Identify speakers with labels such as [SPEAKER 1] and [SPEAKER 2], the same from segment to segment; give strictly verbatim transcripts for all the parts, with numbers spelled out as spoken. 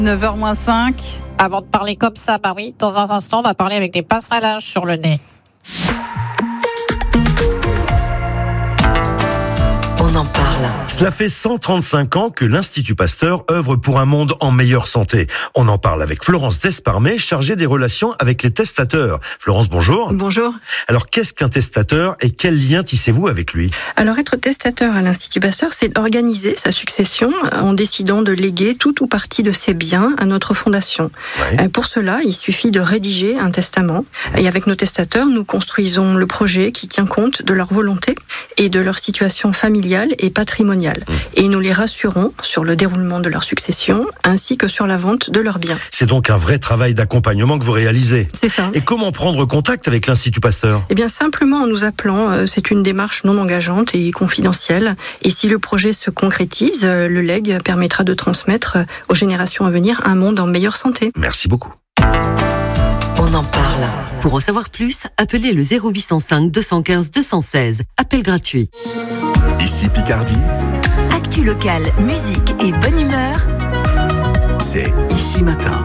[SPEAKER 1] neuf heures moins cinq. Avant de parler comme ça, bah oui, dans un instant, on va parler avec des pinces à linge sur le nez.
[SPEAKER 2] On en parle.
[SPEAKER 3] Cela fait cent trente-cinq ans que l'Institut Pasteur œuvre pour un monde en meilleure santé. On en parle avec Florence Desparmet, chargée des relations avec les testateurs. Florence, bonjour.
[SPEAKER 4] Bonjour.
[SPEAKER 3] Alors, qu'est-ce qu'un testateur et quel lien tissez-vous avec lui ?
[SPEAKER 4] Alors, être testateur à l'Institut Pasteur, c'est organiser sa succession en décidant de léguer tout ou partie de ses biens à notre fondation.
[SPEAKER 3] Ouais.
[SPEAKER 4] Pour cela, il suffit de rédiger un testament. Et avec nos testateurs, nous construisons le projet qui tient compte de leur volonté et de leur situation familiale et patrimoniale. Mmh. Et nous les rassurons sur le déroulement de leur succession ainsi que sur la vente de leurs biens.
[SPEAKER 3] C'est donc un vrai travail d'accompagnement que vous réalisez.
[SPEAKER 4] C'est ça.
[SPEAKER 3] Et comment prendre contact avec l'Institut Pasteur ?
[SPEAKER 4] Eh bien, simplement en nous appelant. C'est une démarche non engageante et confidentielle. Et si le projet se concrétise, le legs permettra de transmettre aux générations à venir un monde en meilleure santé.
[SPEAKER 3] Merci beaucoup.
[SPEAKER 2] On en parle. Pour en savoir plus, appelez le zéro huit cent cinq deux cent quinze deux cent seize. Appel gratuit.
[SPEAKER 5] Ici Picardie.
[SPEAKER 6] Actu locale, musique et bonne humeur.
[SPEAKER 5] C'est Ici Matin.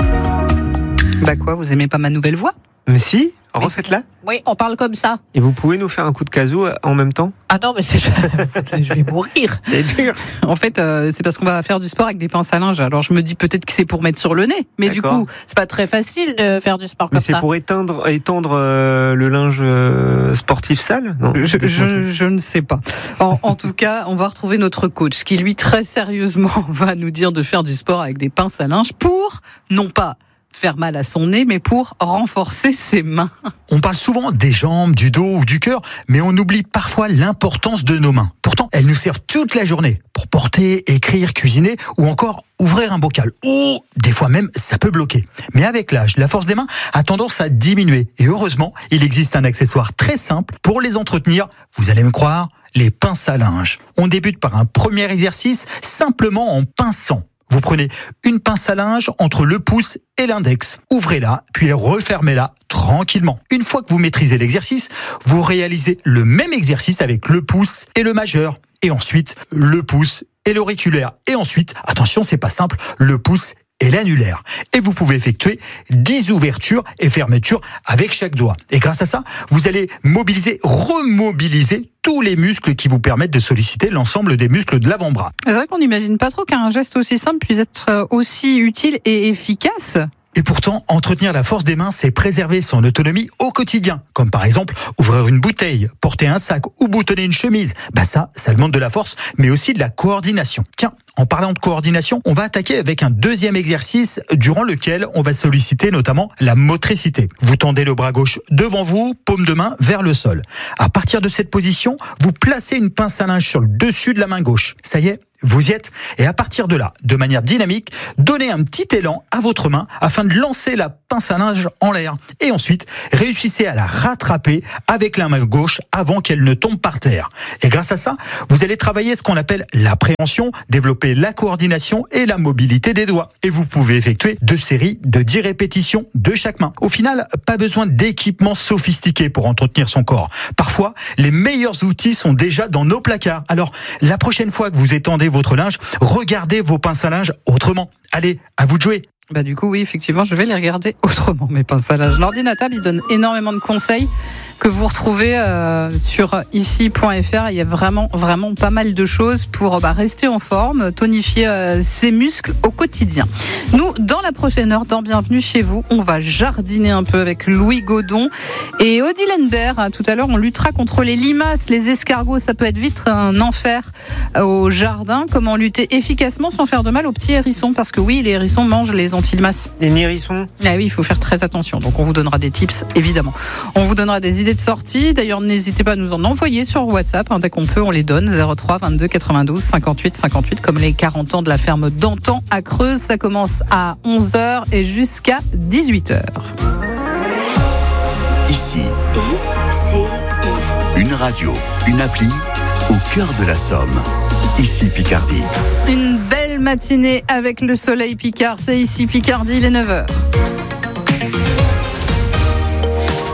[SPEAKER 7] Bah quoi, vous aimez pas ma nouvelle voix ?
[SPEAKER 8] Mais si, refaites-la.
[SPEAKER 1] Oui, on parle comme ça.
[SPEAKER 8] Et vous pouvez nous faire un coup de casou en même temps ?
[SPEAKER 1] Ah non, mais c'est... je vais mourir.
[SPEAKER 8] C'est dur.
[SPEAKER 7] En fait, euh, c'est parce qu'on va faire du sport avec des pinces à linge. Alors je me dis peut-être que c'est pour mettre sur le nez. Mais
[SPEAKER 8] D'accord.
[SPEAKER 7] du coup,
[SPEAKER 1] C'est pas très facile de faire du sport
[SPEAKER 8] Mais
[SPEAKER 1] comme
[SPEAKER 8] c'est
[SPEAKER 1] ça.
[SPEAKER 8] pour éteindre, étendre euh, le linge euh, sportif sale ? Non,
[SPEAKER 7] je, je, je ne sais pas. En, en tout cas, on va retrouver notre coach qui, lui, très sérieusement, va nous dire de faire du sport avec des pinces à linge pour, non pas faire mal à son nez, mais pour renforcer ses mains.
[SPEAKER 9] On parle souvent des jambes, du dos ou du cœur, mais on oublie parfois l'importance de nos mains. Pourtant, elles nous servent toute la journée pour porter, écrire, cuisiner ou encore ouvrir un bocal. Ou des fois même, ça peut bloquer. Mais avec l'âge, la force des mains a tendance à diminuer. Et heureusement, il existe un accessoire très simple pour les entretenir. Vous allez me croire, les pinces à linge. On débute par un premier exercice simplement en pinçant. Vous prenez une pince à linge entre le pouce et l'index. Ouvrez-la, puis refermez-la tranquillement. Une fois que vous maîtrisez l'exercice, vous réalisez le même exercice avec le pouce et le majeur. Et ensuite, le pouce et l'auriculaire. Et ensuite, attention, c'est pas simple, le pouce et l'annulaire. Et vous pouvez effectuer dix ouvertures et fermetures avec chaque doigt. Et grâce à ça, vous allez mobiliser, remobiliser tous les muscles qui vous permettent de solliciter l'ensemble des muscles de l'avant-bras.
[SPEAKER 7] C'est vrai qu'on n'imagine pas trop qu'un geste aussi simple puisse être aussi utile et efficace.
[SPEAKER 9] Et pourtant, entretenir la force des mains, c'est préserver son autonomie au quotidien. Comme par exemple, ouvrir une bouteille, porter un sac ou boutonner une chemise. Bah ça, ça demande de la force, mais aussi de la coordination. Tiens, en parlant de coordination, on va attaquer avec un deuxième exercice durant lequel on va solliciter notamment la motricité. Vous tendez le bras gauche devant vous, paume de main vers le sol. À partir de cette position, vous placez une pince à linge sur le dessus de la main gauche. Ça y est, vous y êtes. Et à partir de là, de manière dynamique, donnez un petit élan à votre main afin de lancer la pince à linge en l'air. Et ensuite, réussissez à la rattraper avec la main gauche avant qu'elle ne tombe par terre. Et grâce à ça, vous allez travailler ce qu'on appelle l'appréhension, développer la coordination et la mobilité des doigts. Et vous pouvez effectuer deux séries de dix répétitions de chaque main. Au final, pas besoin d'équipements sophistiqués pour entretenir son corps. Parfois, les meilleurs outils sont déjà dans nos placards. Alors, la prochaine fois que vous étendez votre linge, regardez vos pinces à linge autrement. Allez, à vous de jouer.
[SPEAKER 7] Bah du coup, oui, effectivement, je vais les regarder autrement, mes pinces à linge. L'ordinateur, il donne énormément de conseils que vous retrouvez euh, sur ici point f r. Il y a vraiment, vraiment pas mal de choses pour bah, rester en forme, tonifier euh, ses muscles au quotidien. Nous, dans la prochaine heure, dans Bienvenue chez vous, on va jardiner un peu avec Louis Godon et Odile Henbert. Tout à l'heure, on luttera contre les limaces, les escargots. Ça peut être vite un enfer au jardin. Comment lutter efficacement sans faire de mal aux petits hérissons? Parce que oui, les hérissons mangent les antilimaces.
[SPEAKER 8] Les nérissons.
[SPEAKER 7] Ah oui, il faut faire très attention. Donc, on vous donnera des tips, évidemment. On vous donnera des idées de sortie. D'ailleurs, n'hésitez pas à nous en envoyer sur WhatsApp. Hein, dès qu'on peut, on les donne. zéro trois vingt-deux quatre-vingt-douze cinquante-huit cinquante-huit, comme les quarante ans de la ferme d'Antan à Creuse. Ça commence à onze heures et jusqu'à dix-huit heures.
[SPEAKER 5] Ici,
[SPEAKER 6] I-C-I.
[SPEAKER 5] une radio, une appli au cœur de la Somme. Ici Picardie.
[SPEAKER 7] Une belle matinée avec le soleil Picard. C'est ici Picardie, il est neuf heures.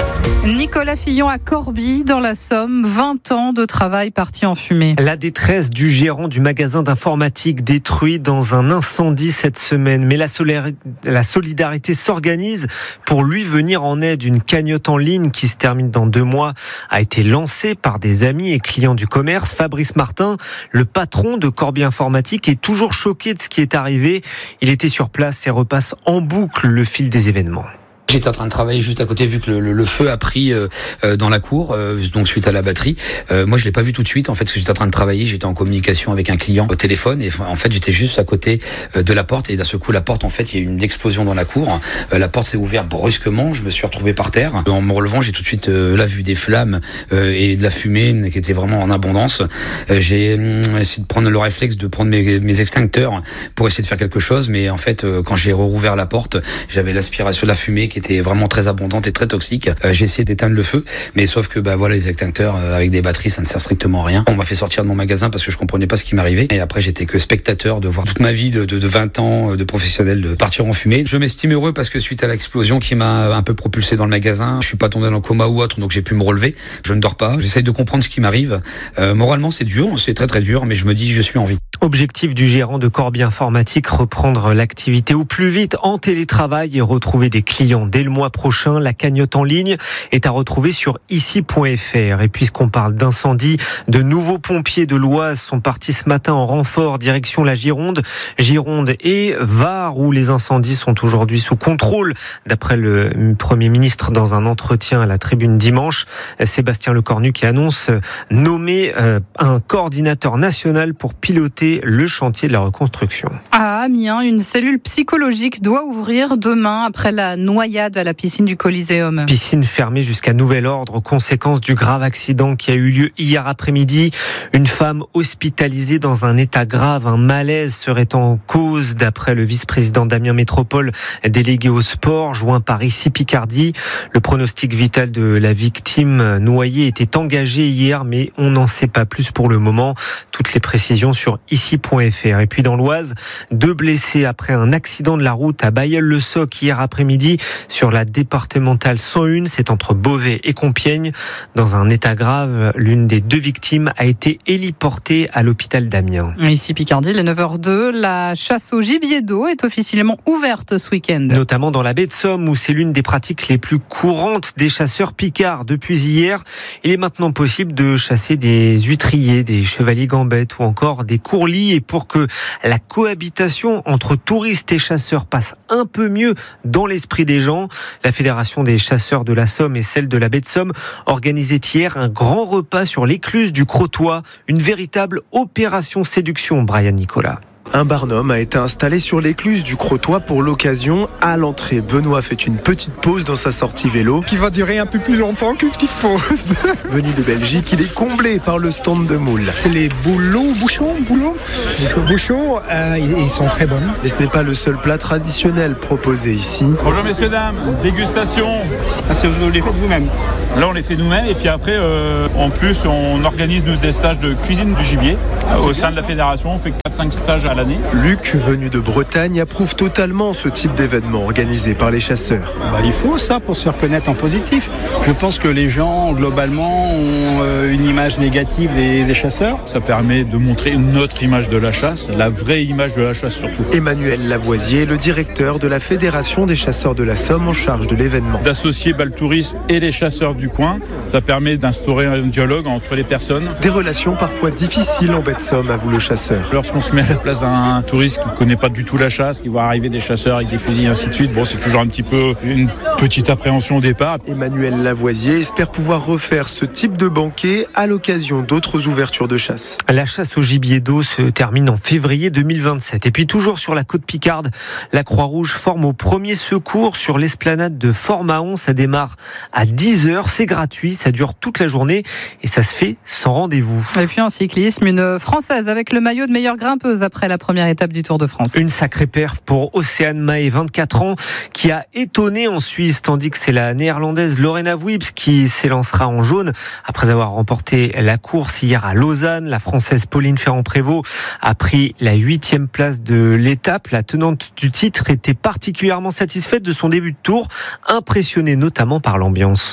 [SPEAKER 7] Nicolas Fillon à Corbie, dans la Somme, vingt ans de travail partis en fumée.
[SPEAKER 8] La détresse du gérant du magasin d'informatique détruit dans un incendie cette semaine. Mais la, solari- la solidarité s'organise pour lui venir en aide. Une cagnotte en ligne qui se termine dans deux mois a été lancée par des amis et clients du commerce. Fabrice Martin, le patron de Corbie Informatique, est toujours choqué de ce qui est arrivé. Il était sur place et repasse en boucle le fil des événements.
[SPEAKER 10] J'étais en train de travailler juste à côté vu que le, le, le feu a pris euh, dans la cour, euh, donc suite à la batterie. Euh, moi, je l'ai pas vu tout de suite en fait, parce que j'étais en train de travailler, j'étais en communication avec un client au téléphone et en fait, j'étais juste à côté de la porte et d'un seul coup, la porte, en fait, il y a eu une explosion dans la cour. Euh, la porte s'est ouverte brusquement, je me suis retrouvé par terre. En me relevant, j'ai tout de suite euh, là vu des flammes euh, et de la fumée qui était vraiment en abondance. Euh, j'ai euh, essayé de prendre le réflexe de prendre mes, mes extincteurs pour essayer de faire quelque chose, mais en fait, euh, quand j'ai rouvert la porte, j'avais l'aspiration de la fumée qui était vraiment très abondante et très toxique. Euh, j'ai essayé d'éteindre le feu, mais sauf que bah voilà, les extincteurs euh, avec des batteries, ça ne sert strictement à rien. On m'a fait sortir de mon magasin parce que je comprenais pas ce qui m'arrivait. Et après, j'étais que spectateur de voir toute ma vie de, de, de vingt ans de professionnel de partir en fumée. Je m'estime heureux parce que suite à l'explosion qui m'a un peu propulsé dans le magasin, je suis pas tombé dans le coma ou autre, donc j'ai pu me relever. Je ne dors pas. J'essaye de comprendre ce qui m'arrive. Euh, moralement, c'est dur, c'est très très dur, mais je me dis, je suis en vie.
[SPEAKER 8] Objectif du gérant de Corbie Informatique, reprendre l'activité au plus vite en télétravail et retrouver des clients dès le mois prochain. La cagnotte en ligne est à retrouver sur ici point f r. Et puisqu'on parle d'incendie, de nouveaux pompiers de l'Oise sont partis ce matin en renfort direction la Gironde. Gironde et Var, où les incendies sont aujourd'hui sous contrôle, d'après le Premier ministre dans un entretien à la Tribune dimanche. Sébastien Lecornu qui annonce nommer un coordinateur national pour piloter le chantier de la reconstruction.
[SPEAKER 7] À Amiens, une cellule psychologique doit ouvrir demain après la noyade à la piscine du Coliseum.
[SPEAKER 8] Piscine fermée jusqu'à nouvel ordre, conséquence du grave accident qui a eu lieu hier après-midi. Une femme hospitalisée dans un état grave, un malaise serait en cause d'après le vice-président d'Amiens Métropole, délégué au sport, joint par ici Picardie. Le pronostic vital de la victime noyée était engagé hier, mais on n'en sait pas plus pour le moment. Toutes les précisions sur ici point f r. Et puis dans l'Oise, deux blessés après un accident de la route à Bailleul-le-Soc hier après-midi sur la départementale cent un, c'est entre Beauvais et Compiègne. Dans un état grave, l'une des deux victimes a été héliportée à l'hôpital d'Amiens.
[SPEAKER 7] Ici Picardie, les neuf heures deux, la chasse au gibier d'eau est officiellement ouverte ce week-end.
[SPEAKER 8] Notamment dans la baie de Somme, où c'est l'une des pratiques les plus courantes des chasseurs picards. Depuis hier, il est maintenant possible de chasser des huîtriers, des chevaliers gambettes ou encore des courlis. Et pour que la cohabitation entre touristes et chasseurs passe un peu mieux dans l'esprit des gens, la Fédération des chasseurs de la Somme et celle de la baie de Somme organisaient hier un grand repas sur l'écluse du Crotoy, une véritable opération séduction, Brian Nicolas.
[SPEAKER 11] Un barnum a été installé sur l'écluse du Crotoy pour l'occasion. À l'entrée, Benoît fait une petite pause dans sa sortie vélo
[SPEAKER 12] qui va durer un peu plus longtemps qu'une petite pause.
[SPEAKER 11] Venu de Belgique, il est comblé par le stand de moules.
[SPEAKER 12] C'est les bouleaux, bouchons, bouleaux, bouchons, euh, ils sont très bons.
[SPEAKER 11] Mais ce n'est pas le seul plat traditionnel proposé ici.
[SPEAKER 13] Bonjour messieurs, dames, dégustation.
[SPEAKER 12] Ah, c'est vous les faites vous-même?
[SPEAKER 13] Là on les fait nous-mêmes et puis après euh, en plus on organise nous des stages de cuisine du gibier ah, au sein de la fédération. On fait quatre cinq stages à l'année.
[SPEAKER 11] Luc, venu de Bretagne, approuve totalement ce type d'événement organisé par les chasseurs.
[SPEAKER 12] Bah, il faut ça pour se reconnaître en positif. Je pense que les gens globalement ont euh, une image négative des, des chasseurs.
[SPEAKER 13] Ça permet de montrer notre image de la chasse, la vraie image de la chasse surtout.
[SPEAKER 11] Emmanuel Lavoisier, le directeur de la Fédération des chasseurs de la Somme en charge de l'événement.
[SPEAKER 13] D'associer bah, le tourisme et les chasseurs du coin, ça permet d'instaurer un dialogue entre les personnes.
[SPEAKER 11] Des relations parfois difficiles en baie de Somme, avoue le chasseur.
[SPEAKER 13] Lorsqu'on se met à la place d'un touriste qui ne connaît pas du tout la chasse, qui voit arriver des chasseurs avec des fusils et ainsi de suite, bon, c'est toujours un petit peu une petite appréhension au départ.
[SPEAKER 11] Emmanuel Lavoisier espère pouvoir refaire ce type de banquet à l'occasion d'autres ouvertures de chasse.
[SPEAKER 8] La chasse au gibier d'eau se termine en février deux mille vingt-sept. Et puis toujours sur la côte Picarde, la Croix-Rouge forme au premier secours sur l'esplanade de Fort-Mahon. Ça démarre à dix heures, c'est gratuit, ça dure toute la journée et ça se fait sans rendez-vous.
[SPEAKER 7] Et puis en cyclisme, une Française avec le maillot de meilleure grimpeuse après la première étape du Tour de France.
[SPEAKER 8] Une sacrée perf pour Océane Mahé, vingt-quatre ans, qui a étonné en Suisse, tandis que c'est la néerlandaise Lorena Wips qui s'élancera en jaune après avoir remporté la course hier à Lausanne. La française Pauline Ferrand-Prévot a pris la huitième place de l'étape. La tenante du titre était particulièrement satisfaite de son début de tour, impressionnée notamment par l'ambiance.
[SPEAKER 14] C'était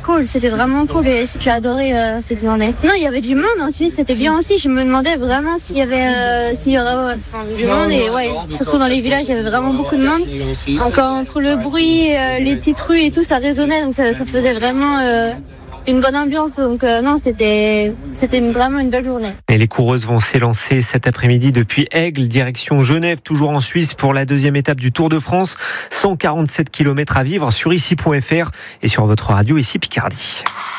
[SPEAKER 14] cool, c'était vraiment cool et j'ai adoré euh, cette journée. Non, il y avait du monde en Suisse, c'était bien aussi. Je me demandais vraiment s'il y avait euh, s'il y aurait ouais, enfin, du monde et ouais, surtout dans les villages, il y avait vraiment beaucoup de monde. Encore entre le bruit, euh, les petites rues et tout, ça résonnait, donc ça, ça faisait vraiment euh, une bonne ambiance. Donc euh, non, c'était c'était une, vraiment une belle journée.
[SPEAKER 8] Et les coureuses vont s'élancer cet après-midi depuis Aigle, direction Genève, toujours en Suisse pour la deuxième étape du Tour de France. cent quarante-sept kilomètres à vivre sur ici point f r et sur votre radio ici Picardie.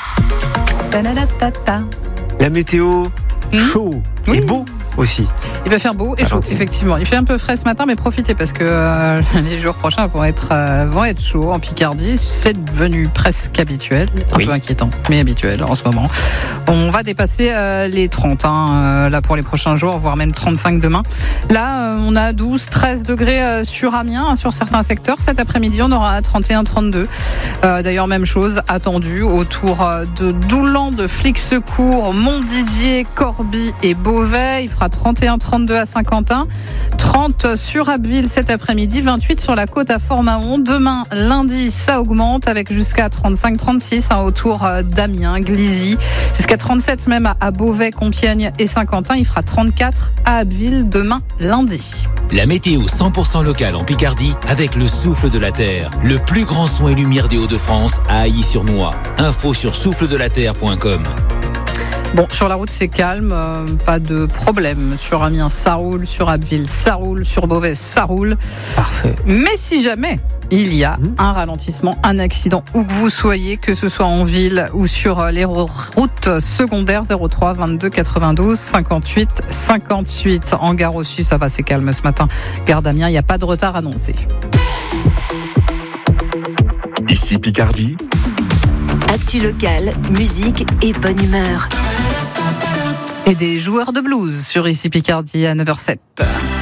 [SPEAKER 8] La météo, mmh. chaud oui. et beau aussi.
[SPEAKER 7] Il va faire beau et chaud, effectivement. Il fait un peu frais ce matin, mais profitez parce que euh, les jours prochains vont être, euh, vont être chauds en Picardie. C'est devenu presque habituel, un oui. peu inquiétant, mais habituel en ce moment. On va dépasser euh, les trente hein, euh, là pour les prochains jours, voire même trente-cinq demain. Là, euh, on a douze, treize degrés euh, sur Amiens, hein, sur certains secteurs. Cet après-midi, on aura trente et un, trente-deux. Euh, d'ailleurs, même chose attendue autour de Doulan, de Flixecourt, Montdidier, Corbie et Beauvais. Il fera trente et un, trente-deux à Saint-Quentin, trente sur Abbeville cet après-midi, vingt-huit sur la côte à Fort-Mahon. Demain, lundi, ça augmente avec jusqu'à trente-cinq, trente-six hein, autour d'Amiens, Glizy, jusqu'à trente-sept même à Beauvais, Compiègne et Saint-Quentin. Il fera trente-quatre à Abbeville demain, lundi.
[SPEAKER 15] La météo cent pour cent locale en Picardie avec le souffle de la terre. Le plus grand son et lumière des Hauts-de-France à Ailly-sur-Noix. Info sur souffle de la terre point com.
[SPEAKER 7] Bon, sur la route, c'est calme, euh, pas de problème. Sur Amiens, ça roule. Sur Abbeville, ça roule. Sur Beauvais, ça roule.
[SPEAKER 8] Parfait.
[SPEAKER 7] Mais si jamais il y a un ralentissement, un accident, où que vous soyez, que ce soit en ville ou sur les routes secondaires, zéro trois vingt-deux quatre-vingt-douze cinquante-huit cinquante-huit. En gare aussi, ça va, c'est calme ce matin. Gare d'Amiens, il n'y a pas de retard annoncé.
[SPEAKER 5] Ici Picardie.
[SPEAKER 6] Actu locale, musique et bonne humeur.
[SPEAKER 7] Et des joueurs de blues sur Ici Picardie à neuf heures zéro sept.